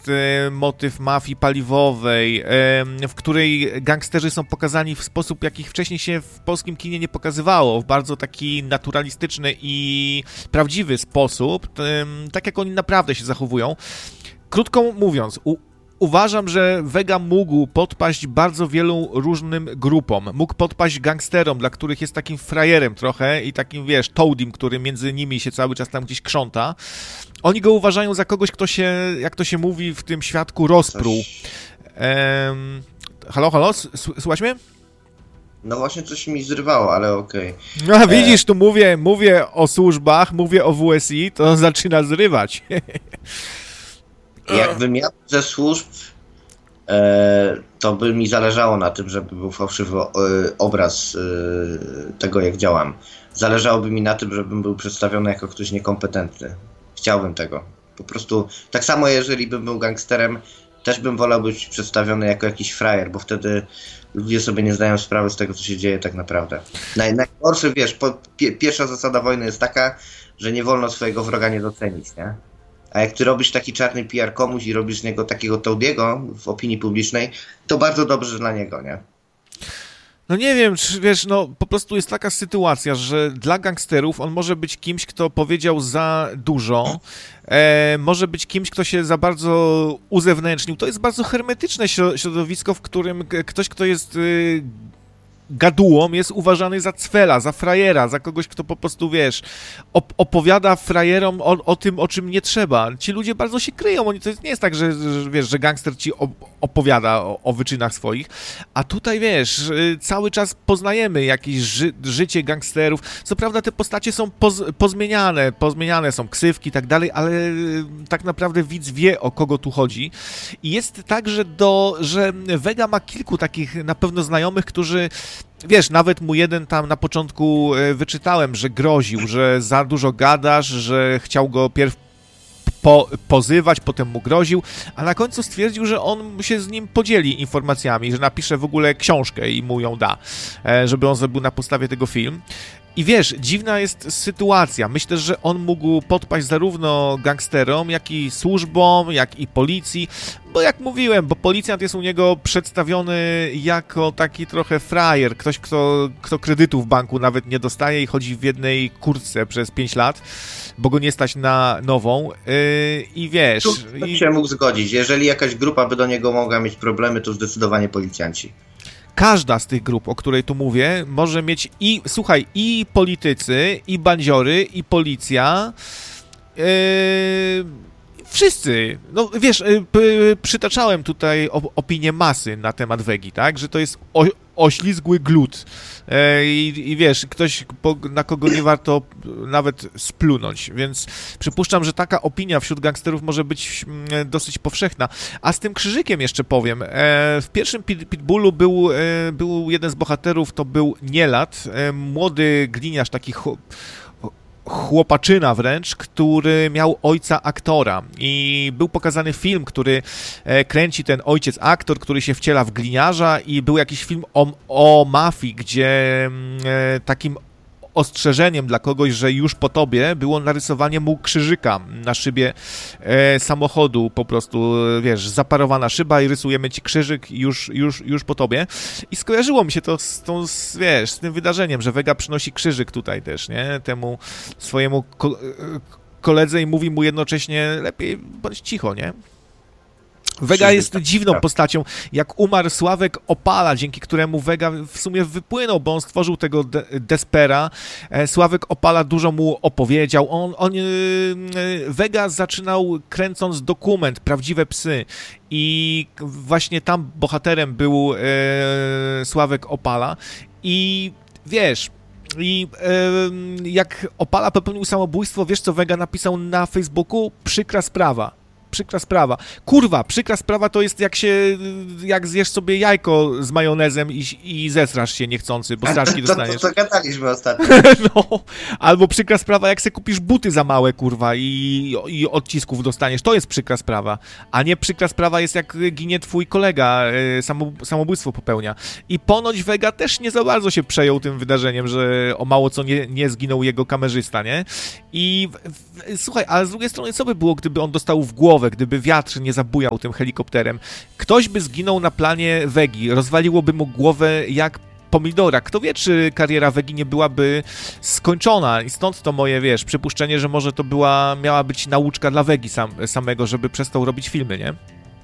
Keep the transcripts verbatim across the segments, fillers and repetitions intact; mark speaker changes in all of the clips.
Speaker 1: jest e, motyw mafii paliwowej, e, w której gangsterzy są pokazani w sposób, jakich wcześniej się w polskim kinie nie pokazywało, w bardzo taki naturalistyczny i prawdziwy sposób, e, tak jak oni naprawdę się zachowują. Krótko mówiąc, u Uważam, że Vega mógł podpaść bardzo wielu różnym grupom. Mógł podpaść gangsterom, dla których jest takim frajerem trochę i takim, wiesz, toadim, który między nimi się cały czas tam gdzieś krząta. Oni go uważają za kogoś, kto się, jak to się mówi w tym świadku, rozpruł. Ehm, halo, halo? S- Słuchaj mnie?
Speaker 2: No właśnie coś mi zrywało, ale okej.
Speaker 1: Okay. No widzisz, tu mówię, mówię o służbach, mówię o W S I, to zaczyna zrywać.
Speaker 2: Jakbym miał ze służb, e, to by mi zależało na tym, żeby był fałszywy e, obraz e, tego, jak działam. Zależałoby mi na tym, żebym był przedstawiony jako ktoś niekompetentny. Chciałbym tego. Po prostu tak samo, jeżeli bym był gangsterem, też bym wolał być przedstawiony jako jakiś frajer, bo wtedy ludzie sobie nie zdają sprawy z tego, co się dzieje tak naprawdę. Naj, najgorsze, wiesz, po, pie, pierwsza zasada wojny jest taka, że nie wolno swojego wroga nie docenić, nie? A jak ty robisz taki czarny P R komuś i robisz z niego takiego toadiego w opinii publicznej, to bardzo dobrze dla niego, nie?
Speaker 1: No nie wiem, czy wiesz, no po prostu jest taka sytuacja, że dla gangsterów on może być kimś, kto powiedział za dużo, e, może być kimś, kto się za bardzo uzewnętrznił. To jest bardzo hermetyczne środowisko, w którym ktoś, kto jest y, gadułą, jest uważany za cwela, za frajera, za kogoś, kto po prostu, wiesz, op- opowiada frajerom o, o tym, o czym nie trzeba. Ci ludzie bardzo się kryją, oni, to nie jest tak, że, że wiesz, że gangster ci op- opowiada o, o wyczynach swoich, a tutaj, wiesz, cały czas poznajemy jakieś ży- życie gangsterów. Co prawda te postacie są poz- pozmieniane, pozmieniane są ksywki i tak dalej, ale tak naprawdę widz wie, o kogo tu chodzi. I jest tak, że, do, że Vega ma kilku takich na pewno znajomych, którzy wiesz, nawet mu jeden tam na początku wyczytałem, że groził, że za dużo gadasz, że chciał go pierw po, pozywać, potem mu groził, a na końcu stwierdził, że on się z nim podzieli informacjami, że napisze w ogóle książkę i mu ją da, żeby on zrobił na podstawie tego film. I wiesz, dziwna jest sytuacja. Myślę, że on mógł podpaść zarówno gangsterom, jak i służbom, jak i policji, bo jak mówiłem, bo policjant jest u niego przedstawiony jako taki trochę frajer, ktoś, kto, kto kredytu w banku nawet nie dostaje i chodzi w jednej kurtce przez pięć lat, bo go nie stać na nową. Yy, I wiesz...
Speaker 2: Tu i... się mógł zgodzić. Jeżeli jakaś grupa by do niego mogła mieć problemy, to zdecydowanie policjanci.
Speaker 1: Każda z tych grup, o której tu mówię, może mieć i, słuchaj, i politycy, i bandziory, i policja, yy, wszyscy. No wiesz, yy, p- przytaczałem tutaj op- opinię masy na temat Vegi, tak, że to jest o- oślizgły glut. I, I wiesz, ktoś, po, na kogo nie warto nawet splunąć, więc przypuszczam, że taka opinia wśród gangsterów może być mm, dosyć powszechna. A z tym krzyżykiem jeszcze powiem. E, w pierwszym Pit, Pitbullu był, e, był jeden z bohaterów, to był Nielat, e, młody gliniarz, taki ch- chłopaczyna wręcz, który miał ojca aktora i był pokazany film, który e, kręci ten ojciec aktor, który się wciela w gliniarza i był jakiś film o, o mafii, gdzie e, takim ostrzeżeniem dla kogoś, że już po tobie było narysowanie mu krzyżyka na szybie e, samochodu, po prostu, wiesz, zaparowana szyba i rysujemy ci krzyżyk już, już, już po tobie. I skojarzyło mi się to z tą, z, wiesz, z tym wydarzeniem, że Vega przynosi krzyżyk tutaj też, nie? Temu swojemu ko- koledze i mówi mu jednocześnie lepiej bądź cicho, nie? Vega jest dziwną postacią. Jak umarł Sławek Opala, dzięki któremu Vega w sumie wypłynął, bo on stworzył tego de- Despera. Sławek Opala dużo mu opowiedział. On, on, Vega zaczynał kręcąc dokument Prawdziwe psy i właśnie tam bohaterem był e, Sławek Opala i wiesz... I e, jak Opala popełnił samobójstwo, wiesz co Vega napisał na Facebooku? Przykra sprawa. Przykra sprawa. Kurwa, przykra sprawa to jest jak się, jak zjesz sobie jajko z majonezem i, i zesrasz się niechcący, bo straczki dostaniesz.
Speaker 2: To, to, to gadaliśmy ostatnio.
Speaker 1: No, albo przykra sprawa, jak se kupisz buty za małe, kurwa, i, i odcisków dostaniesz. To jest przykra sprawa. A nie przykra sprawa jest, jak ginie twój kolega, samo, samobójstwo popełnia. I ponoć Vega też nie za bardzo się przejął tym wydarzeniem, że o mało co nie, nie zginął jego kamerzysta, nie? I w, w, słuchaj, ale z drugiej strony co by było, gdyby on dostał w głowę głowę, gdyby wiatr nie zabujał tym helikopterem. Ktoś by zginął na planie Vegi, rozwaliłoby mu głowę jak pomidora. Kto wie, czy kariera Vegi nie byłaby skończona i stąd to moje, wiesz, przypuszczenie, że może to była, miała być nauczka dla Vegi sam, samego, żeby przestał robić filmy, nie?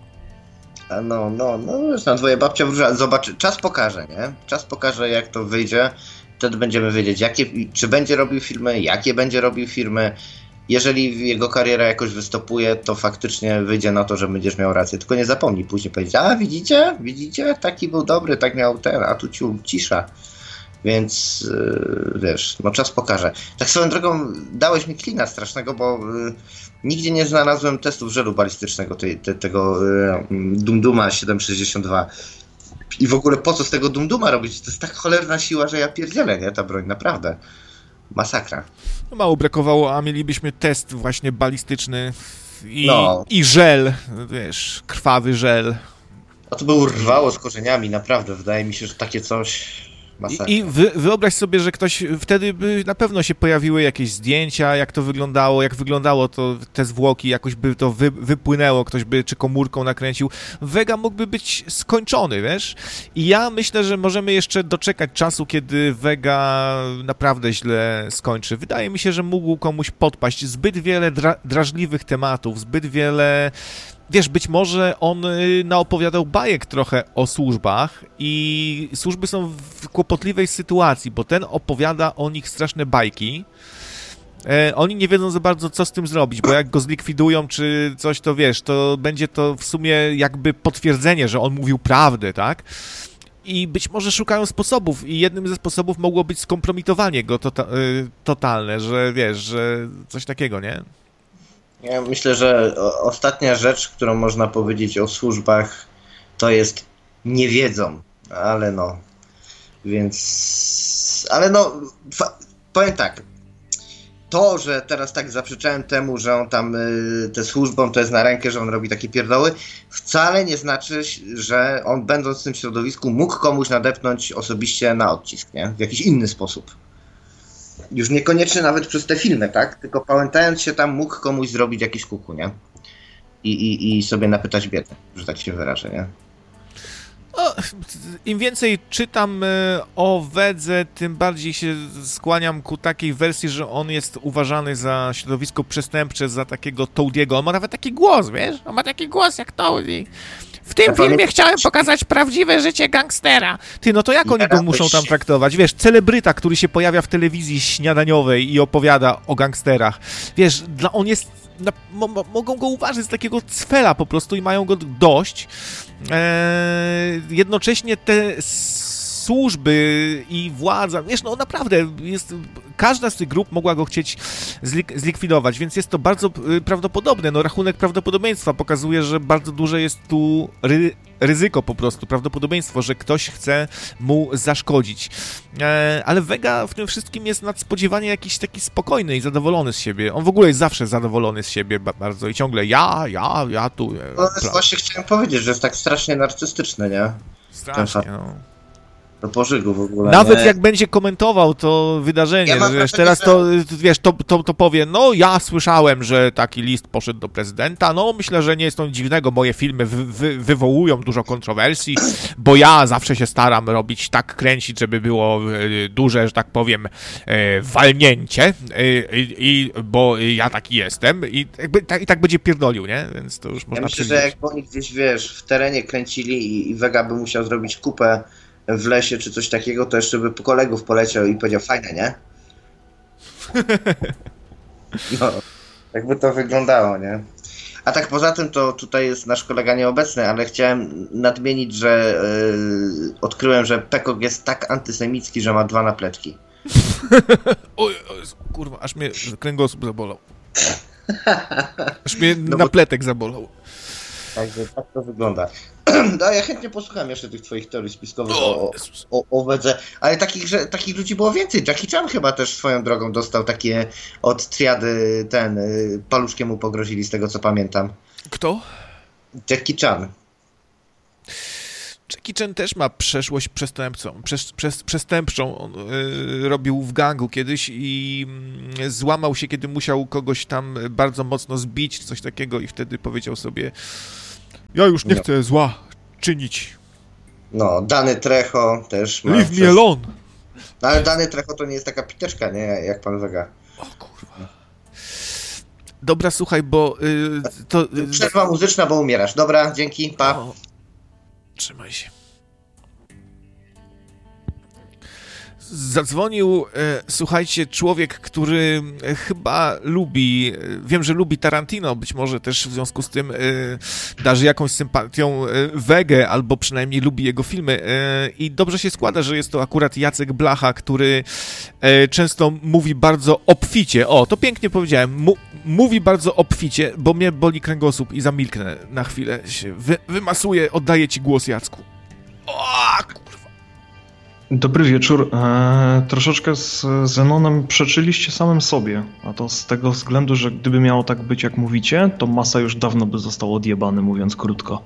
Speaker 2: No, no, no, no, twoja babcia wróżyła. Zobacz, czas pokaże, nie? Czas pokaże, jak to wyjdzie. Wtedy będziemy wiedzieć, jakie, czy będzie robił filmy, jakie będzie robił filmy. Jeżeli jego kariera jakoś wystopuje, to faktycznie wyjdzie na to, że będziesz miał rację. Tylko nie zapomnij później powiedzieć, a widzicie, widzicie, taki był dobry, tak miał ten, a tu ciu, cisza. Więc yy, wiesz, no czas pokaże. Tak swoją drogą dałeś mi klina strasznego, bo yy, nigdzie nie znalazłem testów żelu balistycznego tej, te, tego yy, Dumduma siedemset sześćdziesiąt dwa. I w ogóle po co z tego Dumduma robić? To jest tak cholerna siła, że ja pierdzielę, nie? Ta broń, naprawdę. Masakra.
Speaker 1: No mało brakowało, a mielibyśmy test właśnie balistyczny i,
Speaker 2: no.
Speaker 1: i żel, wiesz, krwawy żel.
Speaker 2: A to by urwało z korzeniami, naprawdę. Wydaje mi się, że takie coś...
Speaker 1: I, i wy, wyobraź sobie, że ktoś, wtedy by na pewno się pojawiły jakieś zdjęcia, jak to wyglądało, jak wyglądało to, te zwłoki, jakoś by to wy, wypłynęło, ktoś by czy komórką nakręcił. Vega mógłby być skończony, wiesz? I ja myślę, że możemy jeszcze doczekać czasu, kiedy Vega naprawdę źle skończy. Wydaje mi się, że mógł komuś podpaść. Zbyt wiele dra, drażliwych tematów, zbyt wiele... Wiesz, być może on naopowiadał bajek trochę o służbach i służby są w kłopotliwej sytuacji, bo ten opowiada o nich straszne bajki. E, oni nie wiedzą za bardzo, co z tym zrobić, bo jak go zlikwidują czy coś, to wiesz, to będzie to w sumie jakby potwierdzenie, że on mówił prawdę, tak? I być może szukają sposobów i jednym ze sposobów mogło być skompromitowanie go to, to, y, totalne, że wiesz, że coś takiego, nie?
Speaker 2: Ja myślę, że ostatnia rzecz, którą można powiedzieć o służbach, to jest nie wiedzą, ale no, więc, ale no, powiem tak, to, że teraz tak zaprzeczałem temu, że on tam y, te służbom to jest na rękę, że on robi takie pierdoły, wcale nie znaczy, że on będąc w tym środowisku mógł komuś nadepnąć osobiście na odcisk, nie? W jakiś inny sposób. Już niekoniecznie nawet przez te filmy, tak? Tylko pamiętając się tam mógł komuś zrobić jakiś kuku, nie? I, i, i sobie napytać biedę, że tak się wyrażę, nie?
Speaker 1: No, im więcej czytam o Vedze, tym bardziej się skłaniam ku takiej wersji, że on jest uważany za środowisko przestępcze, za takiego Toadiego. On ma nawet taki głos, wiesz? On ma taki głos jak Toadie. W tym filmie chciałem pokazać prawdziwe życie gangstera. Ty, no to jak oni go muszą tam traktować? Wiesz, celebryta, który się pojawia w telewizji śniadaniowej i opowiada o gangsterach. Wiesz, dla, on jest... Na, mo, mogą go uważać z takiego cwela po prostu i mają go dość. Eee, jednocześnie te służby i władza, wiesz, no naprawdę jest, każda z tych grup mogła go chcieć zlik- zlikwidować, więc jest to bardzo prawdopodobne. No rachunek prawdopodobieństwa pokazuje, że bardzo duże jest tu ry- ryzyko po prostu, prawdopodobieństwo, że ktoś chce mu zaszkodzić. E, ale Vega w tym wszystkim jest nadspodziewanie jakiś taki spokojny i zadowolony z siebie. On w ogóle jest zawsze zadowolony z siebie bardzo i ciągle ja, ja, ja tu.
Speaker 2: No pra- właśnie chciałem powiedzieć, że jest tak strasznie narcystyczny, nie?
Speaker 1: Strasznie, no.
Speaker 2: Do pożygu w ogóle.
Speaker 1: Nawet
Speaker 2: nie?
Speaker 1: jak będzie komentował to wydarzenie,
Speaker 2: ja
Speaker 1: że wiesz, teraz to, wiesz, to, to, to powie, no ja słyszałem, że taki list poszedł do prezydenta, no myślę, że nie jest to nic dziwnego, moje filmy wy, wy, wywołują dużo kontrowersji, bo ja zawsze się staram robić tak, kręcić, żeby było duże, że tak powiem, walnięcie, i, i, bo ja taki jestem i, jakby, tak, i tak będzie pierdolił, nie? Więc to już można
Speaker 2: Ja myślę,
Speaker 1: przewidzieć.
Speaker 2: że jak oni gdzieś, wiesz, w terenie kręcili i, i Vega by musiał zrobić kupę w lesie czy coś takiego, to jeszcze by po kolegów poleciał i powiedział, fajne, nie? No, jakby to wyglądało, nie? A tak poza tym, to tutaj jest nasz kolega nieobecny, ale chciałem nadmienić, że yy, odkryłem, że Pekok jest tak antysemicki, że ma dwa napleczki.
Speaker 1: Oj, oj, kurwa, aż mnie kręgosłup zabolał. Aż mnie
Speaker 2: No
Speaker 1: napletek zabolał.
Speaker 2: Także tak to wygląda. No, ja chętnie posłucham jeszcze tych twoich teorii spiskowych o, o, o Vedze, ale takich, że, takich ludzi było więcej. Jackie Chan chyba też swoją drogą dostał takie od triady, ten, paluszkiem mu pogrozili, z tego co pamiętam.
Speaker 1: Kto?
Speaker 2: Jackie Chan.
Speaker 1: Jackie Chan też ma przeszłość przestępcą, przes, przes, przestępczą. On y, robił w gangu kiedyś i y, złamał się, kiedy musiał kogoś tam bardzo mocno zbić, coś takiego i wtedy powiedział sobie, ja już nie no. chcę zła czynić.
Speaker 2: No, Danny Trejo też ma...
Speaker 1: Leave me alone!
Speaker 2: No, ale Danny Trejo to nie jest taka piteczka, nie? Jak pan Vega.
Speaker 1: O kurwa. Dobra, słuchaj, bo... Y, to, y,
Speaker 2: Przerwa muzyczna, bo umierasz. Dobra, dzięki, pa. O.
Speaker 1: Trzymaj się. Zadzwonił, e, słuchajcie, człowiek, który e, chyba lubi, e, wiem, że lubi Tarantino, być może też w związku z tym e, darzy jakąś sympatią e, Wegę, albo przynajmniej lubi jego filmy e, i dobrze się składa, że jest to akurat Jacek Blacha, który e, często mówi bardzo obficie, o, to pięknie powiedziałem, mu, mówi bardzo obficie, bo mnie boli kręgosłup i zamilknę na chwilę, się wy, wymasuję, oddaję ci głos, Jacku. O, kurwa.
Speaker 3: Dobry wieczór. Eee, troszeczkę z Zenonem przeczyliście samym sobie, a to z tego względu, że gdyby miało tak być, jak mówicie, to Masa już dawno by został odjebany, mówiąc krótko.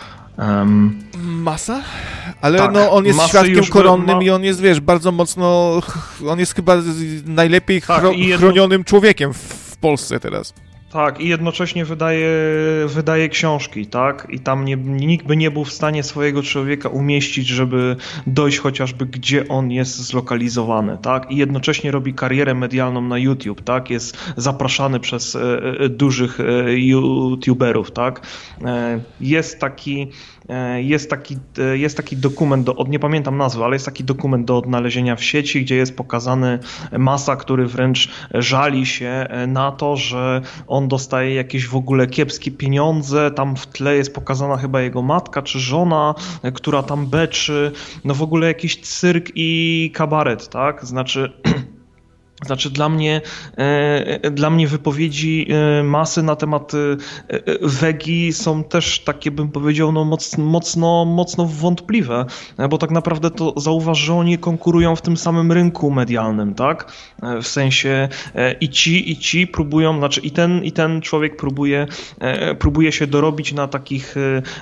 Speaker 3: Um,
Speaker 1: Masa? Ale
Speaker 3: tak,
Speaker 1: no on jest świadkiem koronnym
Speaker 3: ma...
Speaker 1: i on jest, wiesz, bardzo mocno, on jest chyba najlepiej
Speaker 3: tak,
Speaker 1: chro...
Speaker 3: jedno...
Speaker 1: chronionym człowiekiem w, w Polsce teraz.
Speaker 3: Tak, i jednocześnie wydaje, wydaje książki, tak? I tam nie, nikt by nie był w stanie swojego człowieka umieścić, żeby dojść chociażby gdzie on jest zlokalizowany, tak? I jednocześnie robi karierę medialną na YouTube, tak? Jest zapraszany przez e, e, dużych e, YouTuberów, tak? E, jest taki... Jest taki, jest taki dokument, do, nie pamiętam nazwy, ale jest taki dokument do odnalezienia w sieci, gdzie jest pokazany Masa, który wręcz żali się na to, że on dostaje jakieś w ogóle kiepskie pieniądze, tam w tle jest pokazana chyba jego matka czy żona, która tam beczy, no w ogóle jakiś cyrk i kabaret, tak? Znaczy... Znaczy dla mnie, e, dla mnie wypowiedzi e, Masy na temat e, Wegi są też takie, bym powiedział, no mocno, mocno, mocno wątpliwe, bo tak naprawdę to zauważ, że oni konkurują w tym samym rynku medialnym, tak? W sensie e, i ci, i ci próbują, znaczy i ten, i ten człowiek próbuje, e, próbuje się dorobić na takich,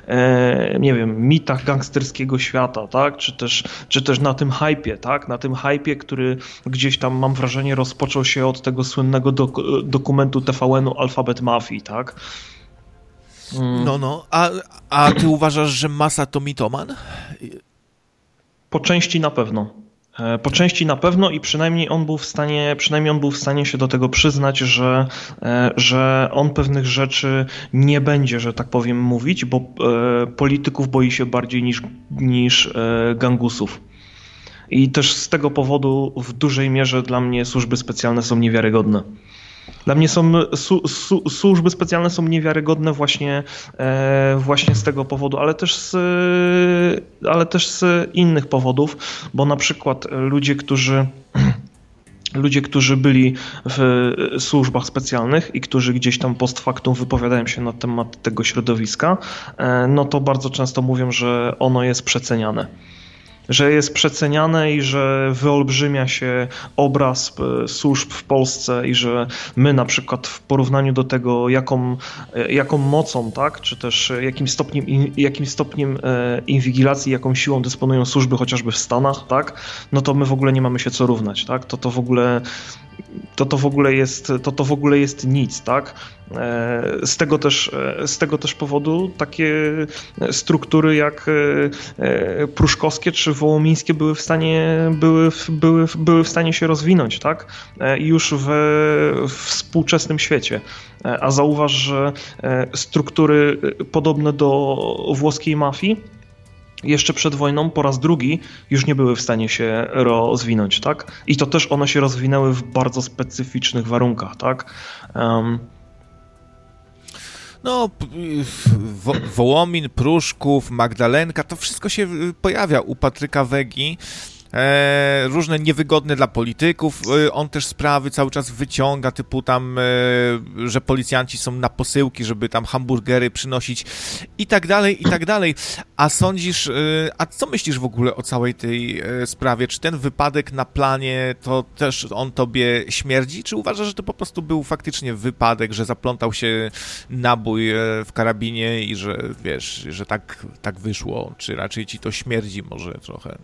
Speaker 3: e, nie wiem, mitach gangsterskiego świata, tak? Czy też, czy też na tym hypie, tak? Na tym hypie, który gdzieś tam, mam wrażenie, rozpoczął się od tego słynnego dok- dokumentu T V N-u Alfabet Mafii, tak?
Speaker 1: Mm. No, no. A, a ty uważasz, że Masa to mitoman?
Speaker 3: Po części na pewno. Po części na pewno i przynajmniej on był w stanie, przynajmniej on był w stanie się do tego przyznać, że, że on pewnych rzeczy nie będzie, że tak powiem, mówić, bo polityków boi się bardziej niż, niż gangusów. I też z tego powodu w dużej mierze dla mnie służby specjalne są niewiarygodne. Dla mnie są su, su, służby specjalne są niewiarygodne właśnie, e, właśnie z tego powodu, ale też z, ale też z innych powodów, bo na przykład ludzie, którzy ludzie, którzy byli w służbach specjalnych i którzy gdzieś tam post factum wypowiadają się na temat tego środowiska, e, no to bardzo często mówią, że ono jest przeceniane. Że jest przeceniane i że wyolbrzymia się obraz służb w Polsce i że my na przykład w porównaniu do tego, jaką, jaką mocą, tak, czy też jakim stopniem, jakim stopniem inwigilacji, jaką siłą dysponują służby chociażby w Stanach, tak, no to my w ogóle nie mamy się co równać, tak, to to w ogóle to to w ogóle jest, to to w ogóle jest nic, tak? Z tego też, z tego też powodu takie struktury jak pruszkowskie czy wołomińskie były w stanie, były, były, były w stanie się rozwinąć, tak? Już we współczesnym świecie. A zauważ, że struktury podobne do włoskiej mafii jeszcze przed wojną po raz drugi już nie były w stanie się rozwinąć, tak? I to też one się rozwinęły w bardzo specyficznych warunkach, tak? Um...
Speaker 1: No, Wo- Wołomin, Pruszków, Magdalenka, to wszystko się pojawia u Patryka Wegi. e, różne niewygodne dla polityków, e, on też sprawy cały czas wyciąga, typu tam, e, że policjanci są na posyłki, żeby tam hamburgery przynosić i tak dalej, i tak dalej. A sądzisz, e, a co myślisz w ogóle o całej tej e, sprawie? Czy ten wypadek na planie, to też on tobie śmierdzi? Czy uważasz, że to po prostu był faktycznie wypadek, że zaplątał się nabój e, w karabinie i że, wiesz, że tak, tak wyszło? Czy raczej ci to śmierdzi może trochę?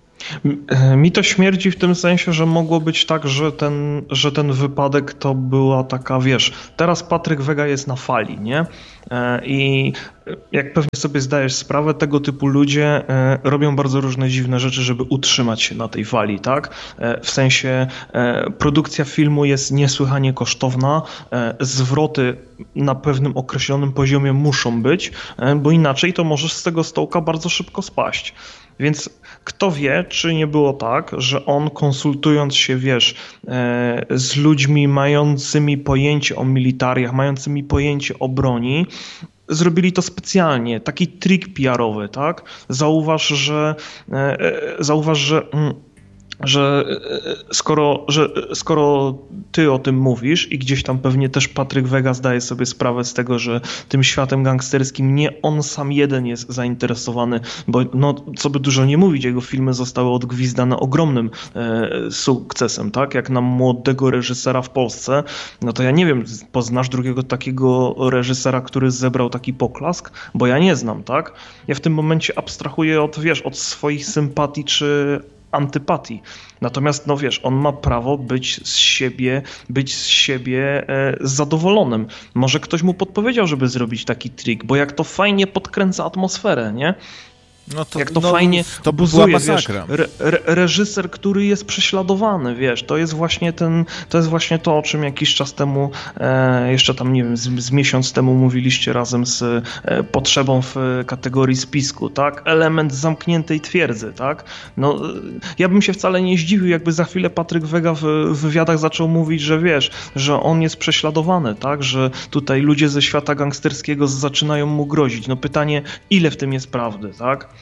Speaker 3: Mi to śmierdzi w tym sensie, że mogło być tak, że ten, że ten wypadek to była taka, wiesz, teraz Patryk Wega jest na fali, nie? I jak pewnie sobie zdajesz sprawę, tego typu ludzie robią bardzo różne dziwne rzeczy, żeby utrzymać się na tej fali, tak? W sensie produkcja filmu jest niesłychanie kosztowna, zwroty na pewnym określonym poziomie muszą być, bo inaczej to możesz z tego stołka bardzo szybko spaść. Więc kto wie, czy nie było tak, że on konsultując się, wiesz, z ludźmi mającymi pojęcie o militariach, mającymi pojęcie o broni, zrobili to specjalnie, taki trik P R-owy, tak? Zauważ, że zauważ, że że skoro, że skoro ty o tym mówisz i gdzieś tam pewnie też Patryk Wega zdaje sobie sprawę z tego, że tym światem gangsterskim nie on sam jeden jest zainteresowany, bo no, co by dużo nie mówić, jego filmy zostały odgwizdane ogromnym e, sukcesem, tak? Jak na młodego reżysera w Polsce, no to ja nie wiem, poznasz drugiego takiego reżysera, który zebrał taki poklask? Bo ja nie znam, tak? Ja w tym momencie abstrahuję od, wiesz, od swoich sympatii czy antypatii. Natomiast, no wiesz, on ma prawo być z siebie, być z siebie e, zadowolonym. Może ktoś mu podpowiedział, żeby zrobić taki trik, bo jak to fajnie podkręca atmosferę, nie? No to, jak to no, fajnie
Speaker 1: to
Speaker 3: buzuje, wiesz, re, re, reżyser, który jest prześladowany, wiesz, to jest właśnie ten, to jest właśnie to, o czym jakiś czas temu, e, jeszcze tam, nie wiem, z, z miesiąc temu mówiliście razem z e, potrzebą w kategorii spisku, tak? Element zamkniętej twierdzy, tak? No, ja bym się wcale nie zdziwił, jakby za chwilę Patryk Wega w, w wywiadach zaczął mówić, że wiesz, że on jest prześladowany, tak? Że tutaj ludzie ze świata gangsterskiego zaczynają mu grozić. No pytanie, ile w tym jest prawdy, tak?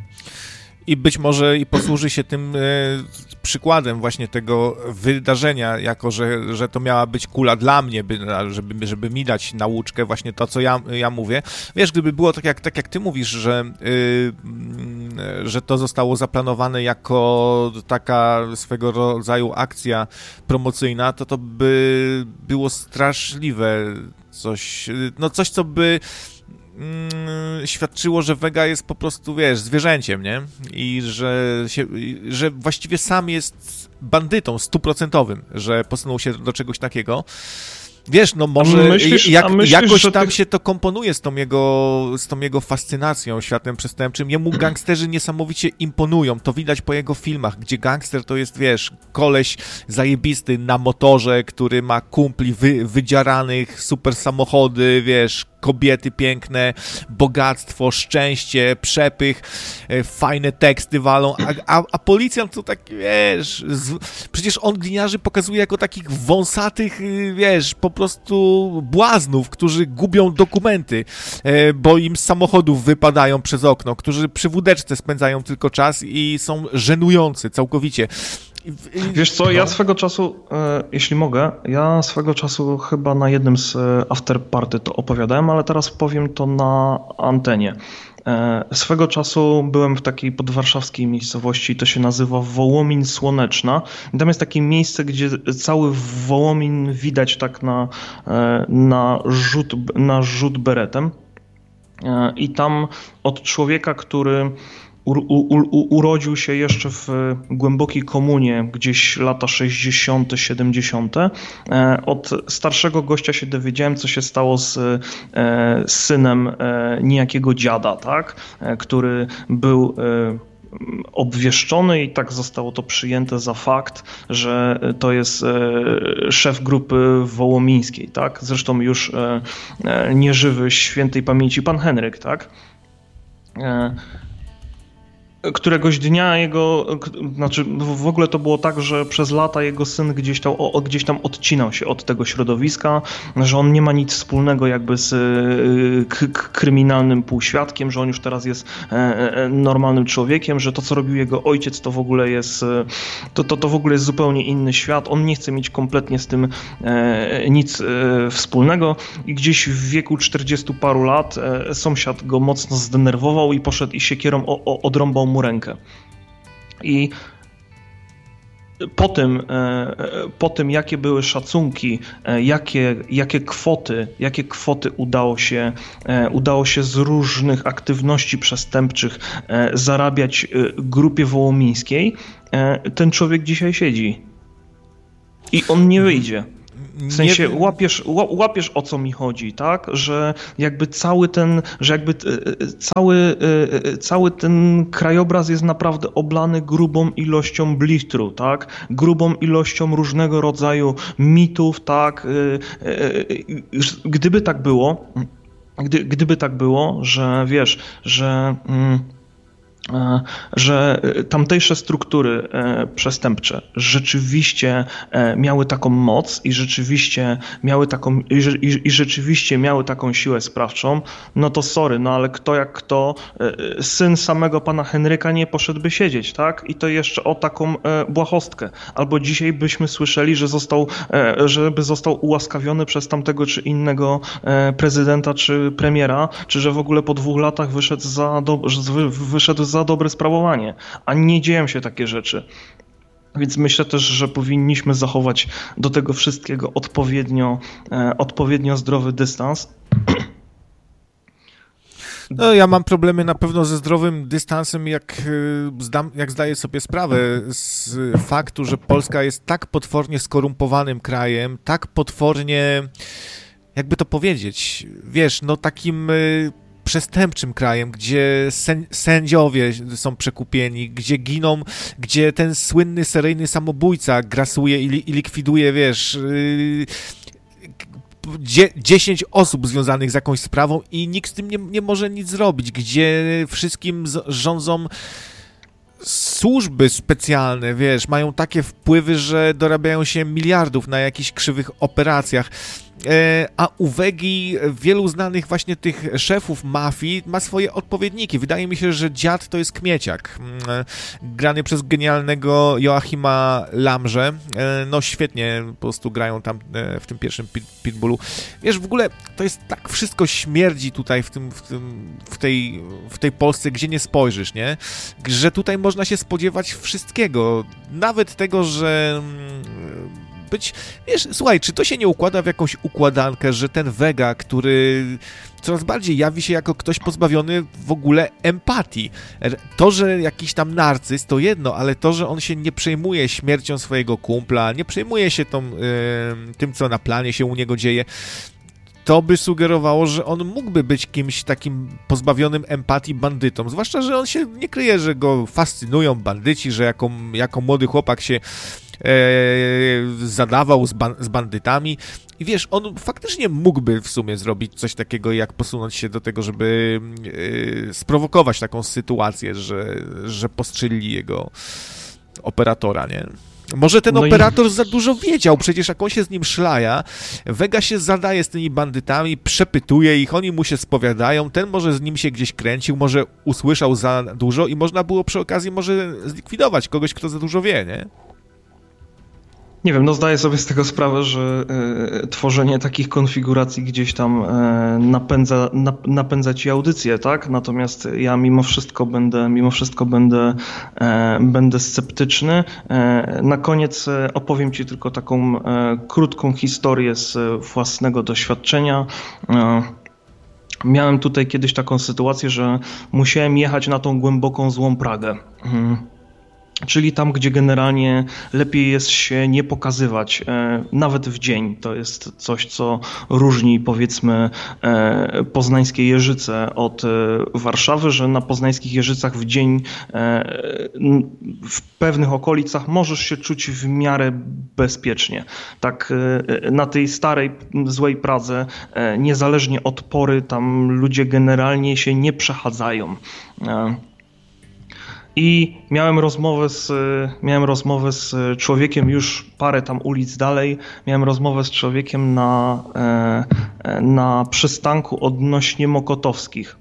Speaker 1: I być może i posłuży się tym e, przykładem właśnie tego wydarzenia, jako że, że to miała być kula dla mnie, by, żeby, żeby mi dać nauczkę, właśnie to, co ja, ja mówię. Wiesz, gdyby było tak jak, tak jak ty mówisz, że, y, że to zostało zaplanowane jako taka swego rodzaju akcja promocyjna, to to by było straszliwe coś, no coś, co by Mm, świadczyło, że Wega jest po prostu, wiesz, zwierzęciem, nie? I że, się, że właściwie sam jest bandytą stuprocentowym, że posunął się do czegoś takiego. Wiesz, no może myślisz, jak, myślisz, jakoś tam ty... się to komponuje z tą, jego, z tą jego fascynacją światem przestępczym. Jemu gangsterzy niesamowicie imponują. To widać po jego filmach, gdzie gangster to jest, wiesz, koleś zajebisty na motorze, który ma kumpli wy, wydziaranych, super samochody, wiesz, kobiety piękne, bogactwo, szczęście, przepych, e, fajne teksty walą, a, a, a policjant to tak, wiesz, z, przecież on gliniarzy pokazuje jako takich wąsatych, wiesz, po prostu błaznów, którzy gubią dokumenty, e, bo im z samochodów wypadają przez okno, którzy przy wódeczce spędzają tylko czas i są żenujący całkowicie.
Speaker 3: Wiesz co, ja swego czasu, e, jeśli mogę, ja swego czasu chyba na jednym z e, afterparty to opowiadałem, ale teraz powiem to na antenie. E, swego czasu byłem w takiej podwarszawskiej miejscowości, to się nazywa Wołomin Słoneczna. I tam jest takie miejsce, gdzie cały Wołomin widać tak na, e, na, rzut, na rzut beretem. E, I tam od człowieka, który U, u, u, urodził się jeszcze w głębokiej komunie, gdzieś lata sześćdziesiąte, siedemdziesiąte. Od starszego gościa się dowiedziałem, co się stało z e, synem e, niejakiego dziada, tak? E, który był e, obwieszczony i tak zostało to przyjęte za fakt, że to jest e, szef grupy wołomińskiej, tak? Zresztą już e, e, nieżywy świętej pamięci pan Henryk, tak? E, Któregoś dnia jego, znaczy w ogóle to było tak, że przez lata jego syn gdzieś tam, o, gdzieś tam odcinał się od tego środowiska, że on nie ma nic wspólnego jakby z k- k- kryminalnym półświadkiem, że on już teraz jest normalnym człowiekiem, że to, co robił jego ojciec, to w ogóle jest, to, to, to w ogóle jest zupełnie inny świat. On nie chce mieć kompletnie z tym nic wspólnego i gdzieś w wieku czterdziestu paru lat sąsiad go mocno zdenerwował i poszedł i siekierą o, o, odrąbał mu rękę. I po tym, po tym, jakie były szacunki, jakie, jakie kwoty, jakie kwoty udało się, udało się z różnych aktywności przestępczych zarabiać grupie wołomińskiej, ten człowiek dzisiaj siedzi. I on nie wyjdzie. W sensie łapiesz, łapiesz o co mi chodzi, tak? Że jakby cały ten, że jakby cały, cały ten krajobraz jest naprawdę oblany grubą ilością blichtru, tak? Grubą ilością różnego rodzaju mitów, tak? Gdyby tak było, gdy, gdyby tak było, że wiesz, że... że tamtejsze struktury przestępcze rzeczywiście miały taką moc i rzeczywiście miały taką i, i rzeczywiście miały taką siłę sprawczą, no to sorry, no ale kto jak kto, syn samego pana Henryka nie poszedłby siedzieć, tak? I to jeszcze o taką błahostkę. Albo dzisiaj byśmy słyszeli, że został, żeby został ułaskawiony przez tamtego czy innego prezydenta czy premiera, czy że w ogóle po dwóch latach wyszedł za, do, wyszedł za za dobre sprawowanie, a nie dzieją się takie rzeczy. Więc myślę też, że powinniśmy zachować do tego wszystkiego odpowiednio, e, odpowiednio zdrowy dystans.
Speaker 1: No, ja mam problemy na pewno ze zdrowym dystansem, jak, zdam, jak zdaję sobie sprawę z faktu, że Polska jest tak potwornie skorumpowanym krajem, tak potwornie, jakby to powiedzieć, wiesz, no takim przestępczym krajem, gdzie sen, sędziowie są przekupieni, gdzie giną, gdzie ten słynny seryjny samobójca grasuje i, li, i likwiduje, wiesz, yy, dziesięć osób związanych z jakąś sprawą i nikt z tym nie, nie może nic zrobić, gdzie wszystkim z, rządzą służby specjalne, wiesz, mają takie wpływy, że dorabiają się miliardów na jakichś krzywych operacjach. A u Wegi wielu znanych właśnie tych szefów mafii ma swoje odpowiedniki. Wydaje mi się, że dziad to jest Kmieciak, grany przez genialnego Joachima Lamrze. No świetnie po prostu grają tam w tym pierwszym Pitbullu. Wiesz, w ogóle to jest tak wszystko śmierdzi tutaj w, tym, w, tym, w, tej, w tej Polsce, gdzie nie spojrzysz, nie? Że tutaj można się spodziewać wszystkiego. Nawet tego, że... być, wiesz, słuchaj, czy to się nie układa w jakąś układankę, że ten Vega, który coraz bardziej jawi się jako ktoś pozbawiony w ogóle empatii. To, że jakiś tam narcyz, to jedno, ale to, że on się nie przejmuje śmiercią swojego kumpla, nie przejmuje się tą, yy, tym, co na planie się u niego dzieje, to by sugerowało, że on mógłby być kimś takim pozbawionym empatii bandytą. Zwłaszcza, że on się nie kryje, że go fascynują bandyci, że jako, jako młody chłopak się e, zadawał z, ban- z bandytami. I wiesz, on faktycznie mógłby w sumie zrobić coś takiego, jak posunąć się do tego, żeby e, sprowokować taką sytuację, że, że postrzelili jego operatora, nie? Może ten no operator i... za dużo wiedział, przecież jak on się z nim szlaja, Vega się zadaje z tymi bandytami, przepytuje ich, oni mu się spowiadają, ten może z nim się gdzieś kręcił, może usłyszał za dużo i można było przy okazji może zlikwidować kogoś, kto za dużo wie, nie?
Speaker 3: Nie wiem, no zdaję sobie z tego sprawę, że y, tworzenie takich konfiguracji gdzieś tam y, napędza, nap, napędza ci audycję, tak? Natomiast ja mimo wszystko będę, mimo wszystko będę, y, będę sceptyczny. Y, na koniec opowiem ci tylko taką y, krótką historię z własnego doświadczenia. Y, miałem tutaj kiedyś taką sytuację, że musiałem jechać na tą głęboką złą Pragę. Y, Czyli tam, gdzie generalnie lepiej jest się nie pokazywać, e, nawet w dzień. To jest coś, co różni, powiedzmy, e, poznańskie Jeżyce od e, Warszawy, że na poznańskich Jeżycach w dzień e, w pewnych okolicach możesz się czuć w miarę bezpiecznie. Tak e, na tej starej, złej Pradze, e, niezależnie od pory, tam ludzie generalnie się nie przechadzają. E, I miałem rozmowę z, miałem rozmowę z człowiekiem już parę tam ulic dalej, miałem rozmowę z człowiekiem na, na przystanku odnośnie Mokotowskich.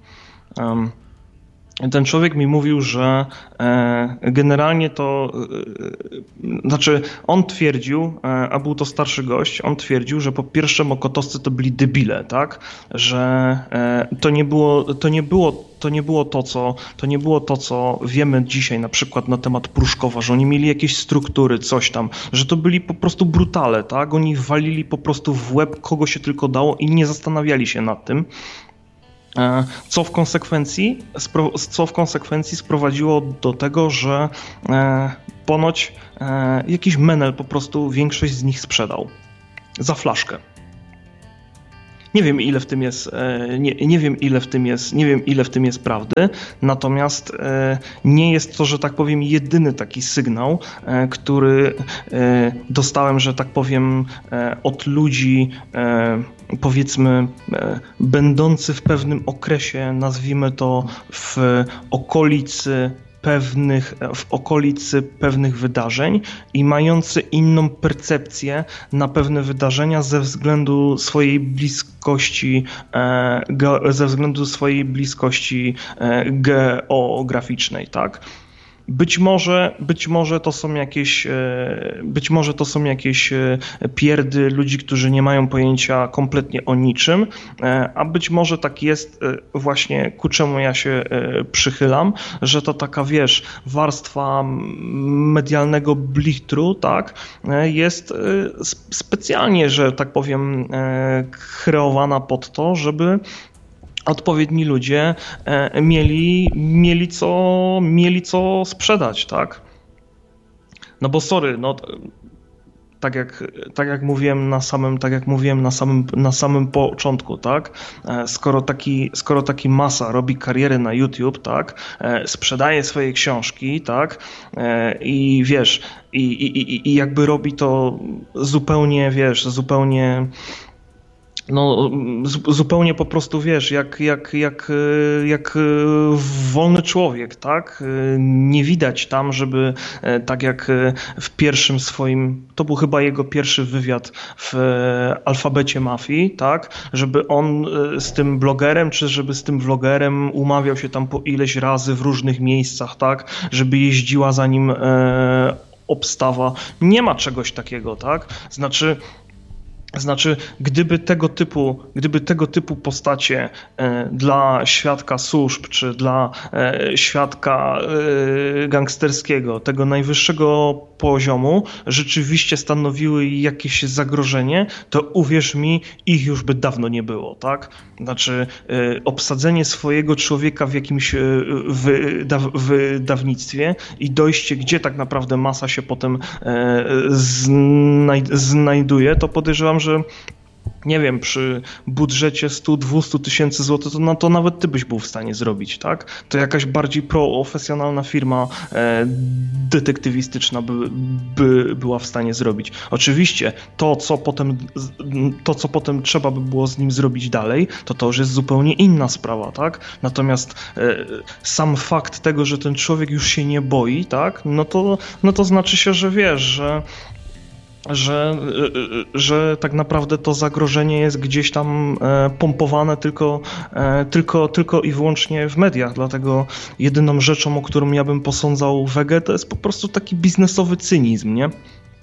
Speaker 3: Ten człowiek mi mówił, że generalnie to, znaczy on twierdził, a był to starszy gość, on twierdził, że po pierwsze Mokotowscy to byli debile, tak? Że to nie było, to nie było, to nie było to, co, to nie było to, co wiemy dzisiaj na przykład na temat Pruszkowa, że oni mieli jakieś struktury, coś tam, że to byli po prostu brutale, tak? Oni walili po prostu w łeb kogo się tylko dało i nie zastanawiali się nad tym. Co w konsekwencji, co w konsekwencji sprowadziło do tego, że ponoć jakiś menel po prostu większość z nich sprzedał za flaszkę. Nie wiem, ile w tym jest, nie, nie wiem, ile w tym jest, nie wiem, ile w tym jest prawdy, natomiast nie jest to, że tak powiem, jedyny taki sygnał, który dostałem, że tak powiem, od ludzi, powiedzmy, będący w pewnym okresie, nazwijmy to, w okolicy pewnych, w okolicy pewnych wydarzeń i mający inną percepcję na pewne wydarzenia ze względu swojej bliskości, ze względu swojej bliskości geograficznej, tak? Być może, być może to są jakieś, być może to są jakieś pierdy ludzi, którzy nie mają pojęcia kompletnie o niczym, a być może tak jest właśnie, ku czemu ja się przychylam, że to taka, wiesz, warstwa medialnego blichtru, tak, jest specjalnie, że tak powiem, kreowana pod to, żeby odpowiedni ludzie mieli, mieli, co, mieli co sprzedać, tak? No bo sorry, no tak jak, tak jak mówiłem na samym, tak jak mówiłem na samym, na samym początku, tak? Skoro taki, skoro taki masa robi karierę na YouTube, tak? Sprzedaje swoje książki, tak? I wiesz, i, i, i jakby robi to zupełnie, wiesz, zupełnie no zupełnie po prostu, wiesz, jak, jak, jak, jak wolny człowiek, tak? Nie widać tam, żeby tak jak w pierwszym swoim, to był chyba jego pierwszy wywiad w Alfabecie Mafii, tak? Żeby on z tym blogerem, czy żeby z tym vlogerem umawiał się tam po ileś razy w różnych miejscach, tak? Żeby jeździła za nim e, obstawa. Nie ma czegoś takiego, tak? Znaczy Znaczy, gdyby tego typu, gdyby tego typu postacie e, dla świadka służb, czy dla e, świadka e, gangsterskiego, tego najwyższego poziomu, rzeczywiście stanowiły jakieś zagrożenie, to uwierz mi, ich już by dawno nie było, tak? Znaczy, e, obsadzenie swojego człowieka w jakimś e, wyda, wydawnictwie i dojście, gdzie tak naprawdę masa się potem e, znaj, znajduje, to podejrzewam, że nie wiem, przy budżecie sto do dwustu tysięcy złotych, to, no, to nawet ty byś był w stanie zrobić, tak? To jakaś bardziej profesjonalna firma e, detektywistyczna by, by była w stanie zrobić. Oczywiście to co, potem, to, co potem trzeba by było z nim zrobić dalej, to to już jest zupełnie inna sprawa, tak? Natomiast e, sam fakt tego, że ten człowiek już się nie boi, tak? No to, no to znaczy się, że wiesz, że Że, że tak naprawdę to zagrożenie jest gdzieś tam pompowane tylko, tylko, tylko i wyłącznie w mediach, dlatego jedyną rzeczą, o którą ja bym posądzał Wegę, to jest po prostu taki biznesowy cynizm, nie?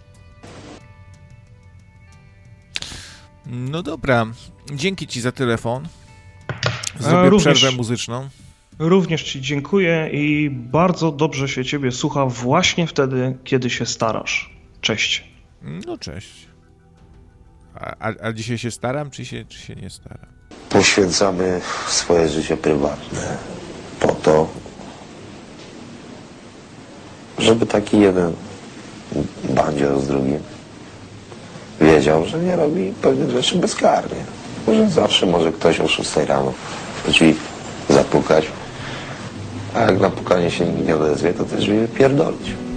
Speaker 1: No dobra, dzięki ci za telefon. Zrobię również, przerwę muzyczną.
Speaker 3: Również ci dziękuję i bardzo dobrze się ciebie słucha właśnie wtedy, kiedy się starasz. Cześć.
Speaker 1: No cześć. A, a, a dzisiaj się staram, czy się, czy się nie staram?
Speaker 4: Poświęcamy swoje życie prywatne po to, żeby taki jeden bandzior z drugim wiedział, że nie robi pewnych rzeczy bezkarnie. Że zawsze może ktoś o szóstej rano do drzwi zapukać, a jak na pukanie się nikt nie odezwie, to te drzwi wypierdolić.